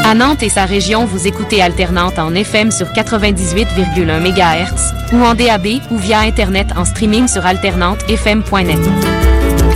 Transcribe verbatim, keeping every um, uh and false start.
À Nantes et sa région, vous écoutez Alternante en F M sur quatre-vingt-dix-huit virgule un mégahertz ou en D A B ou via Internet en streaming sur alternante f m point net.